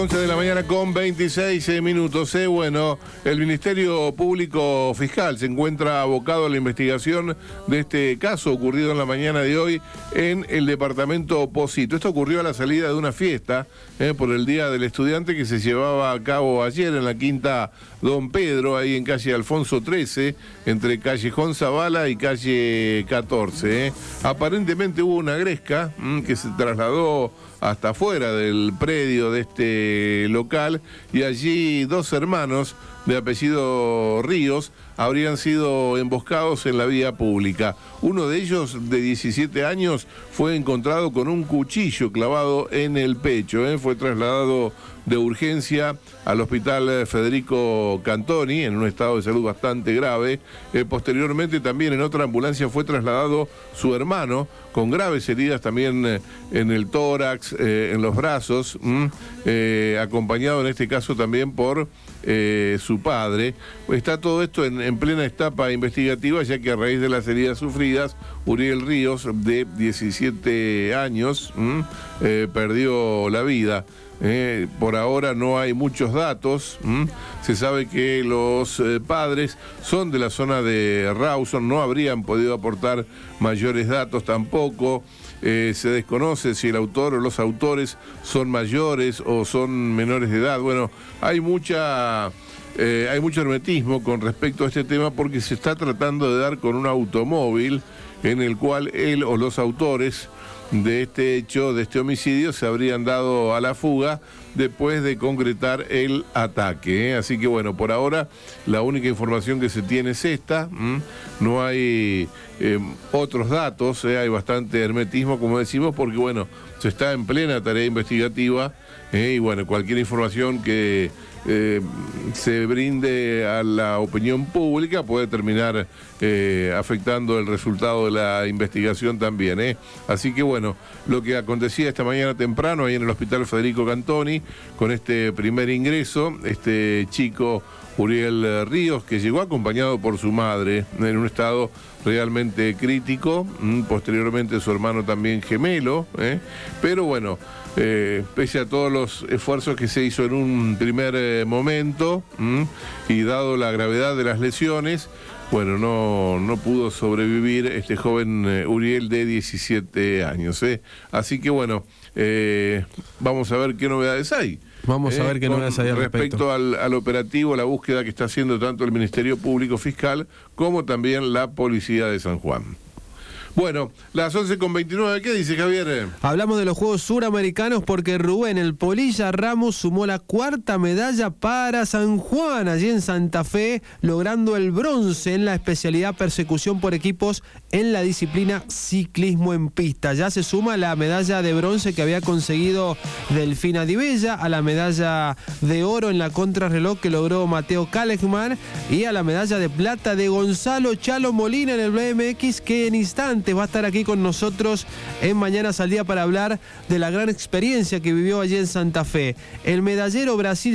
11 de la mañana con 26 minutos. Bueno, el Ministerio Público Fiscal se encuentra abocado a la investigación de este caso ocurrido en la mañana de hoy en el departamento Pocito. Esto ocurrió a la salida de una fiesta por el Día del Estudiante que se llevaba a cabo ayer en la Quinta Don Pedro, ahí en calle Alfonso 13, entre Callejón Zavala y calle 14. Aparentemente hubo una gresca que se trasladó hasta afuera del predio de este local y allí dos hermanos de apellido Ríos habrían sido emboscados en la vía pública. Uno de ellos, de 17 años, fue encontrado con un cuchillo clavado en el pecho. Fue trasladado de urgencia al hospital Federico Cantoni en un estado de salud bastante grave. Posteriormente también en otra ambulancia fue trasladado su hermano con graves heridas también en el tórax, en los brazos, acompañado en este caso también por su padre. Está todo esto en plena etapa investigativa, ya que a raíz de las heridas sufridas, Uriel Ríos, de 17 años, perdió la vida. Por ahora no hay muchos datos. Se sabe que los padres son de la zona de Rawson, no habrían podido aportar mayores datos tampoco. Se desconoce si el autor o los autores son mayores o son menores de edad. Bueno, hay mucho hermetismo con respecto a este tema porque se está tratando de dar con un automóvil en el cual él o los autores de este hecho, de este homicidio, se habrían dado a la fuga después de concretar el ataque. Así que bueno, por ahora la única información que se tiene es esta. No hay otros datos, hay bastante hermetismo, como decimos, porque bueno, se está en plena tarea investigativa y bueno, cualquier información que se brinde a la opinión pública puede terminar afectando el resultado de la investigación también. Así que bueno, lo que acontecía esta mañana temprano ahí en el hospital Federico Cantoni, con este primer ingreso, este chico Uriel Ríos, que llegó acompañado por su madre en un estado realmente crítico, posteriormente su hermano también gemelo, pero bueno, pese a todos los esfuerzos que se hizo en un primer momento y dado la gravedad de las lesiones, bueno, no pudo sobrevivir este joven Uriel de 17 años. Así que bueno, vamos a ver qué novedades hay. Vamos a ver qué novedades hay al respecto al operativo, la búsqueda que está haciendo tanto el Ministerio Público Fiscal como también la Policía de San Juan. Bueno, las 11:29, ¿qué dice Javier? Hablamos de los Juegos Suramericanos porque Rubén, el Polilla Ramos, sumó la cuarta medalla para San Juan, allí en Santa Fe, logrando el bronce en la especialidad persecución por equipos en la disciplina ciclismo en pista. Ya se suma la medalla de bronce que había conseguido Delfina Di Bella, a la medalla de oro en la contrarreloj que logró Mateo Kalegman y a la medalla de plata de Gonzalo Chalo Molina en el BMX, que en instantes va a estar aquí con nosotros en Mañanas al Día para hablar de la gran experiencia que vivió allí en Santa Fe. El medallero Brasil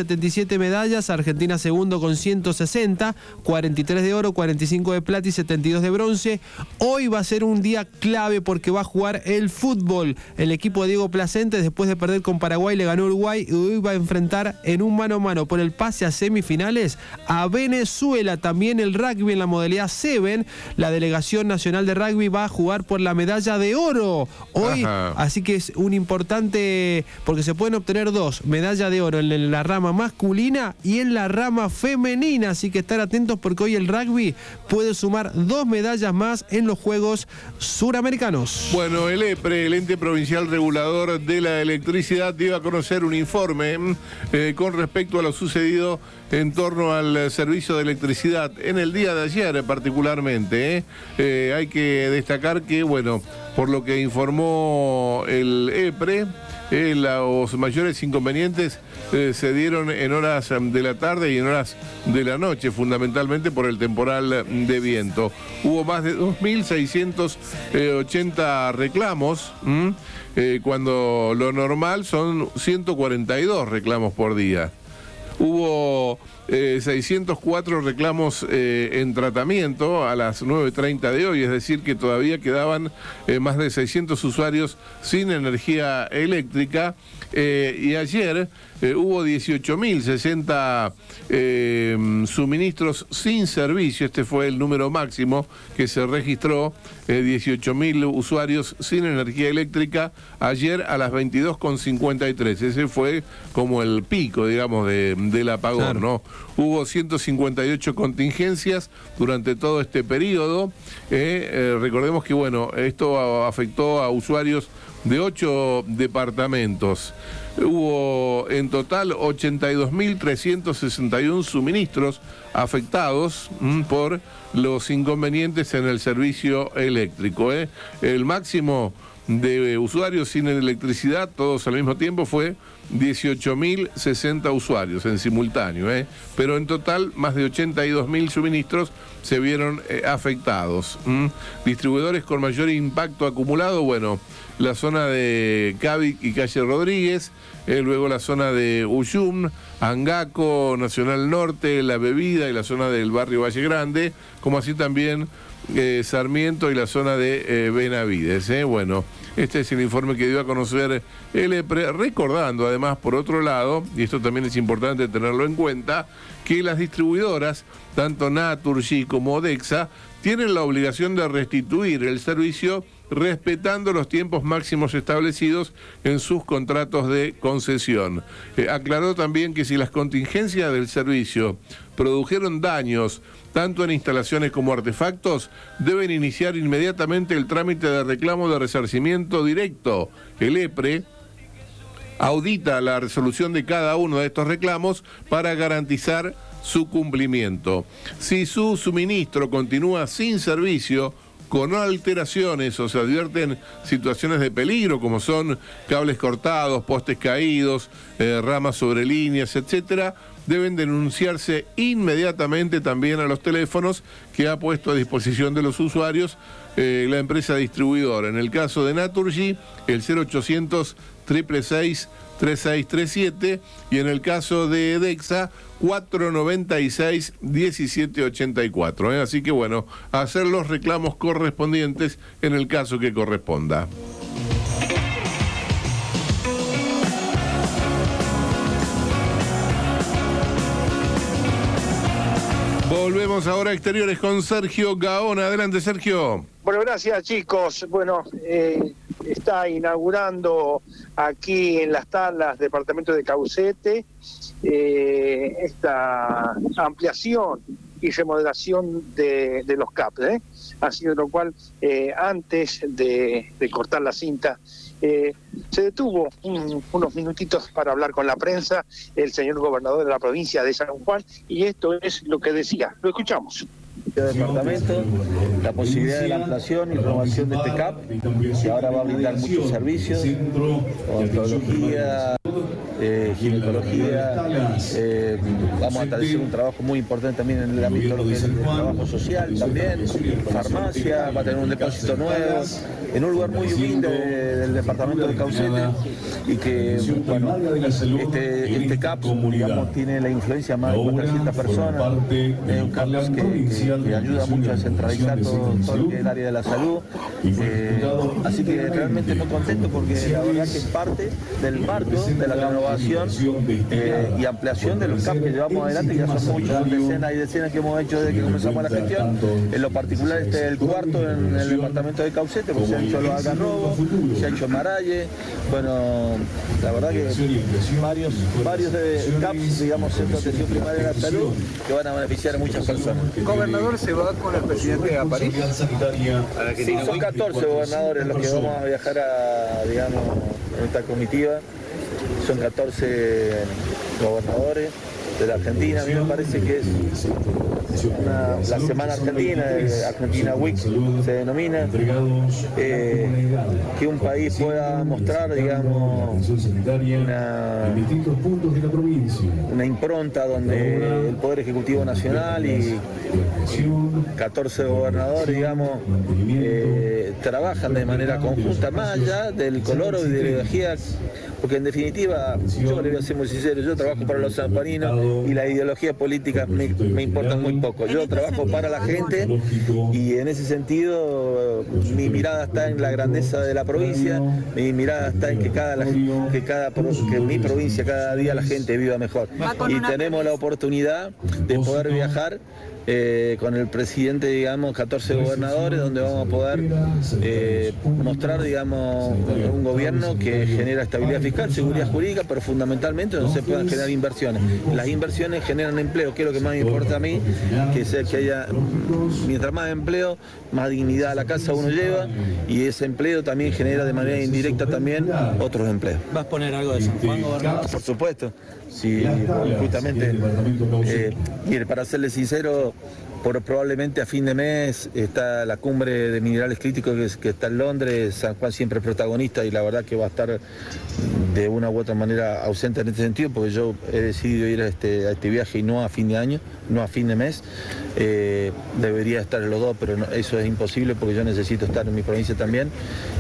177 medallas, Argentina segundo con 160, 43 de oro, 45 de plata y 72 de bronce. Hoy va a ser un día clave porque va a jugar el fútbol. El equipo de Diego Placente, después de perder con Paraguay, le ganó Uruguay y hoy va a enfrentar en un mano a mano por el pase a semifinales a Venezuela. También el rugby en la modalidad 7, la delegación nacional de rugby va a jugar por la medalla de oro hoy. Así que es un importante, porque se pueden obtener dos, medalla de oro en la rama masculina y en la rama femenina, así que estar atentos porque hoy el rugby puede sumar dos medallas más en los Juegos Suramericanos. Bueno, el EPRE, el Ente Provincial Regulador de la Electricidad, dio a conocer un informe con respecto a lo sucedido en torno al servicio de electricidad en el día de ayer particularmente. Hay que destacar que, bueno, por lo que informó el EPRE, los mayores inconvenientes se dieron en horas de la tarde y en horas de la noche, fundamentalmente por el temporal de viento. Hubo más de 2.680 reclamos, cuando lo normal son 142 reclamos por día. Hubo 604 reclamos en tratamiento a las 9:30 de hoy, es decir que todavía quedaban más de 600 usuarios sin energía eléctrica, y ayer hubo 18.060 suministros sin servicio. Este fue el número máximo que se registró, 18.000 usuarios sin energía eléctrica ayer a las 22:53. Ese fue como el pico, digamos, del apagón, claro, ¿no? Hubo 158 contingencias durante todo este periodo. Recordemos que, bueno, esto afectó a usuarios de 8 departamentos. Hubo en total 82.361 suministros afectados por los inconvenientes en el servicio eléctrico. El máximo de usuarios sin electricidad, todos al mismo tiempo, fue 18.060 usuarios en simultáneo, pero en total más de 82.000 suministros se vieron afectados. Distribuidores con mayor impacto acumulado, bueno, la zona de Cavic y Calle Rodríguez, luego la zona de Ullum, Angaco, Nacional Norte, La Bebida y la zona del barrio Valle Grande, como así también Sarmiento y la zona de Benavides. Bueno, este es el informe que dio a conocer el EPRE, recordando además, por otro lado, y esto también es importante tenerlo en cuenta, que las distribuidoras, tanto Naturgy como Odexa, tienen la obligación de restituir el servicio respetando los tiempos máximos establecidos en sus contratos de concesión. Aclaró también que si las contingencias del servicio produjeron daños tanto en instalaciones como artefactos, deben iniciar inmediatamente el trámite de reclamo de resarcimiento directo. El EPRE audita la resolución de cada uno de estos reclamos para garantizar su cumplimiento. Si su suministro continúa sin servicio, con alteraciones o se advierten situaciones de peligro como son cables cortados, postes caídos, ramas sobre líneas, etcétera, deben denunciarse inmediatamente también a los teléfonos que ha puesto a disposición de los usuarios la empresa distribuidora. En el caso de Naturgy, el 0800 666 3637, y en el caso de Odexa, 496 1784. Así que bueno, hacer los reclamos correspondientes en el caso que corresponda. Volvemos ahora a Exteriores con Sergio Gaona. Adelante, Sergio. Bueno, gracias, chicos. Bueno, está inaugurando aquí en Las Tablas, departamento de Caucete, esta ampliación y remodelación de los CAP, así de lo cual antes de cortar la cinta se detuvo unos minutitos para hablar con la prensa el señor gobernador de la provincia de San Juan, y esto es lo que decía. Lo escuchamos. Departamento, la posibilidad de la ampliación y renovación de este CAP, que ahora va a brindar muchos servicios, odontología, ginecología, vamos a hacer un trabajo muy importante también en el ámbito del trabajo social, también farmacia, va a tener un depósito nuevo, en un lugar muy humilde del departamento de Caucete, y que, bueno, este CAP, digamos, tiene la influencia de más de 400 personas, es un CAP que ayuda mucho a centralizar todo lo que es el área de la salud, así que realmente muy contento porque la verdad que es parte del marco de la renovación y ampliación de los CAP que llevamos adelante, que ya son muchas, decenas y decenas que hemos hecho desde que comenzamos la gestión. En lo particular este es el cuarto en el departamento de Caucete, porque se ha hecho los Algarrobo, se ha hecho Maralle, bueno, la verdad que varios de CAPs, digamos, centros de atención primaria de la salud, que van a beneficiar a muchas personas. ¿Gobernador se va con el presidente a París? Sí, son 14 gobernadores los que vamos a viajar digamos, en esta comitiva. Son 14 gobernadores de la Argentina. A mí me parece que es la Semana Argentina, Argentina Week se denomina, que un país pueda mostrar, digamos, una impronta donde el Poder Ejecutivo Nacional y 14 gobernadores, digamos, trabajan de manera conjunta, más allá del color o de la ideología, porque en definitiva, yo le voy a ser muy sincero, yo trabajo para los sanjuaninos y la ideología política me importa muy poco. tampoco. Yo trabajo para la gente y en ese sentido mi mirada está en la grandeza de la provincia, mi mirada está en que mi provincia cada día la gente viva mejor. Y tenemos la oportunidad de poder viajar con el presidente, digamos, 14 gobernadores, donde vamos a poder mostrar, digamos, un gobierno que genera estabilidad fiscal, seguridad jurídica, pero fundamentalmente donde se puedan generar inversiones. Las inversiones generan empleo, que es lo que más me importa a mí, que haya, mientras más empleo, más dignidad a la casa uno lleva, y ese empleo también genera de manera indirecta también otros empleos. ¿Vas a poner algo de San Juan, gobernador? Por supuesto. Sí, justamente, mire, para serle sincero, probablemente a fin de mes está la cumbre de minerales críticos que está en Londres. San Juan siempre es protagonista y la verdad que va a estar de una u otra manera ausente en este sentido, porque yo he decidido ir a este viaje y no a fin de año, no a fin de mes. Debería estar en los dos, pero no, eso es imposible porque yo necesito estar en mi provincia también.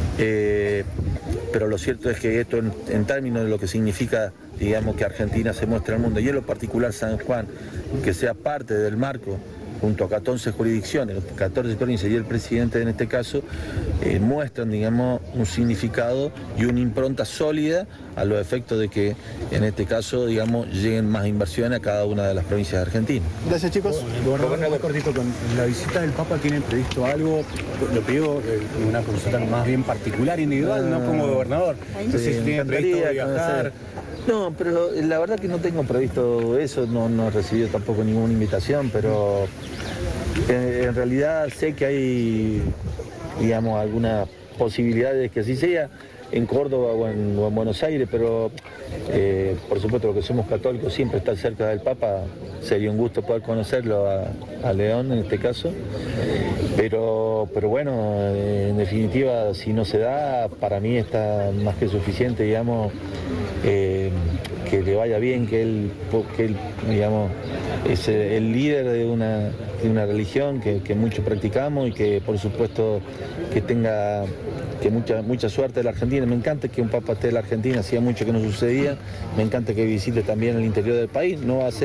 Pero lo cierto es que esto en términos de lo que significa, digamos, que Argentina se muestra al mundo, y en lo particular San Juan, que sea parte del marco, junto a 14 jurisdicciones, 14 provincias y el presidente en este caso, muestran, digamos, un significado y una impronta sólida a los efectos de que, en este caso, digamos, lleguen más inversiones a cada una de las provincias de Argentina. Gracias, chicos. Gobernador, cortito, con la visita del Papa, ¿tienen previsto algo? Lo pido una consulta más bien particular, individual, no como gobernador. Entonces, si tienen previsto viajar. No, pero la verdad que no tengo previsto eso, no he recibido tampoco ninguna invitación, pero en realidad sé que hay, digamos, algunas posibilidades de que así sea en Córdoba o en Buenos Aires, pero por supuesto, lo que somos católicos, siempre estar cerca del Papa, sería un gusto poder conocerlo a León en este caso, pero bueno, en definitiva, si no se da, para mí está más que suficiente, digamos, que le vaya bien, que él digamos, es el líder de una religión que mucho practicamos y que por supuesto que tenga mucha suerte de la Argentina. Me encanta que un papa esté en la Argentina, hacía mucho que no sucedía, me encanta que visite también el interior del país, no va a ser